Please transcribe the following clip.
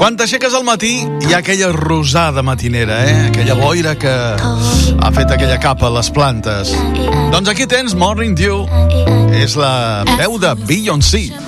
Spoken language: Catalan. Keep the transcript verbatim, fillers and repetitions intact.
Quan t'aixeques al matí hi ha aquella rosada matinera, eh? Aquella boira que ha fet aquella capa a les plantes. Doncs aquí tens Morning Dew. És la veu de Beyoncé.